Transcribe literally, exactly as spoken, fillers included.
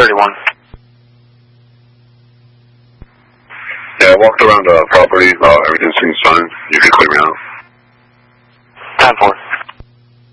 thirty-one. Yeah, I walked around the property. Uh, everything seems fine. You can clear me out. ten four.